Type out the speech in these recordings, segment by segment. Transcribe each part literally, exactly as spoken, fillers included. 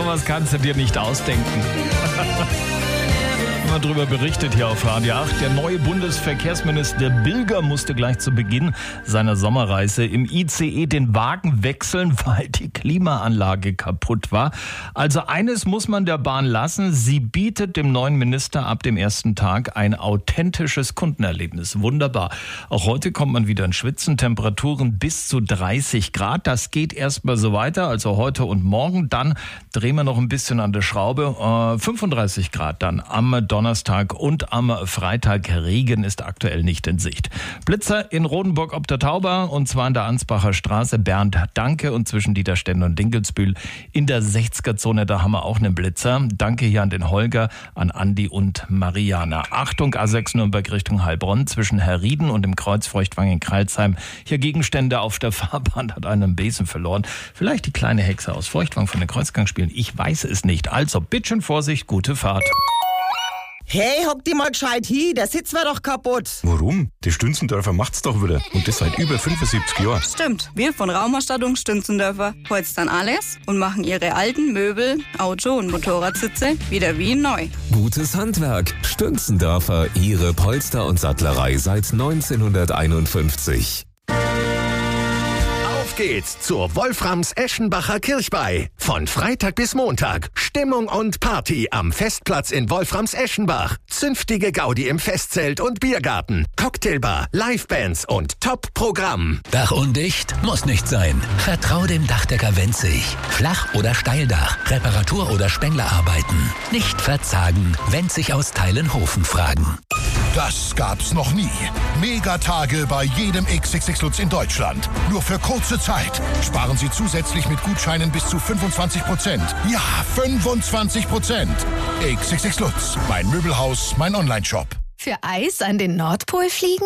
sowas kannst du dir nicht ausdenken. Mal drüber berichtet hier auf Radio acht. Der neue Bundesverkehrsminister Bilger musste gleich zu Beginn seiner Sommerreise im I C E den Wagen wechseln, weil die Klimaanlage kaputt war. Also eines muss man der Bahn lassen. Sie bietet dem neuen Minister ab dem ersten Tag ein authentisches Kundenerlebnis. Wunderbar. Auch heute kommt man wieder in Schwitzen. Temperaturen bis zu dreißig Grad. Das geht erstmal so weiter, also heute und morgen. Dann drehen wir noch ein bisschen an der Schraube. Äh, fünfunddreißig Grad dann am Donnerstag. Donnerstag und am Freitag. Regen ist aktuell nicht in Sicht. Blitzer in Rodenburg ob der Tauber, und zwar in der Ansbacher Straße. Bernd Danke und zwischen Dieterstende und Dinkelsbühl in der sechziger-Zone, da haben wir auch einen Blitzer. Danke hier an den Holger, an Andi und Mariana. Achtung, A sechs Nürnberg Richtung Heilbronn zwischen Herrieden und dem Kreuz Feuchtwangen in Kreilsheim. Hier Gegenstände auf der Fahrbahn, hat einen Besen verloren. Vielleicht die kleine Hexe aus Feuchtwangen von den Kreuzgang spielen. Ich weiß es nicht. Also bitteschön Vorsicht, gute Fahrt. Hey, hock die mal gescheit hin, der Sitz war doch kaputt. Warum? Die Stünzendörfer macht's doch wieder. Und das seit über fünfundsiebzig Jahren. Stimmt, wir von Raumerstattung Stünzendörfer holzen dann alles und machen ihre alten Möbel, Auto- und Motorradsitze wieder wie neu. Gutes Handwerk. Stünzendörfer, Ihre Polster- und Sattlerei seit neunzehnhunderteinundfünfzig. Auf geht's zur Wolframs-Eschenbacher Kirchweih. Von Freitag bis Montag. Stimmung und Party am Festplatz in Wolframs-Eschenbach. Zünftige Gaudi im Festzelt und Biergarten. Cocktailbar, Livebands und Top-Programm. Dach undicht? Muss nicht sein. Vertrau dem Dachdecker Wenzig. Flach- oder Steildach, Reparatur- oder Spenglerarbeiten. Nicht verzagen. Wenzig aus Teilenhofen fragen. Das gab's noch nie. Megatage bei jedem X X X Lutz in Deutschland. Nur für kurze Zeit. Sparen Sie zusätzlich mit Gutscheinen bis zu fünfundzwanzig Prozent. Ja, fünfundzwanzig Prozent. X X X Lutz. Mein Möbelhaus, mein Onlineshop. Für Eis an den Nordpol fliegen?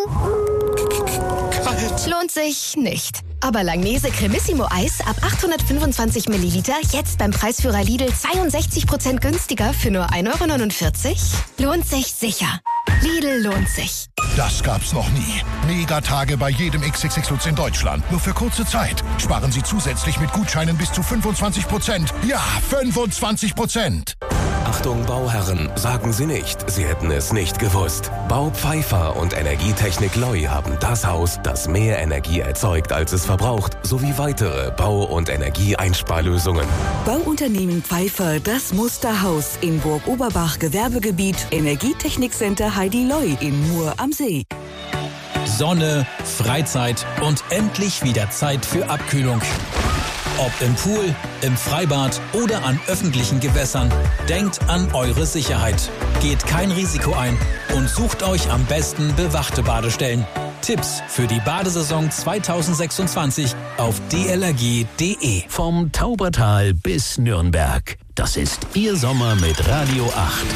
Kalt. Lohnt sich nicht. Aber Langnese Cremissimo Eis ab achthundertfünfundzwanzig Milliliter jetzt beim Preisführer Lidl zweiundsechzig Prozent günstiger für nur ein Euro neunundvierzig? Lohnt sich sicher. Lidl lohnt sich. Das gab's noch nie. Megatage bei jedem X X X Lutz in Deutschland. Nur für kurze Zeit. Sparen Sie zusätzlich mit Gutscheinen bis zu fünfundzwanzig Prozent. Ja, fünfundzwanzig Prozent. Achtung Bauherren, sagen Sie nicht, Sie hätten es nicht gewusst. Bau Pfeiffer und Energietechnik Loi haben das Haus, das mehr Energie erzeugt, als es verbraucht, sowie weitere Bau- und Energieeinsparlösungen. Bauunternehmen Pfeiffer, das Musterhaus in Burg Oberbach Gewerbegebiet, Energietechnikcenter Heidi Loi in Mur am See. Sonne, Freizeit und endlich wieder Zeit für Abkühlung. Ob im Pool, im Freibad oder an öffentlichen Gewässern, denkt an eure Sicherheit. Geht kein Risiko ein und sucht euch am besten bewachte Badestellen. Tipps für die Badesaison zweitausendsechsundzwanzig auf d l r g punkt d e. Vom Taubertal bis Nürnberg. Das ist Ihr Sommer mit Radio acht.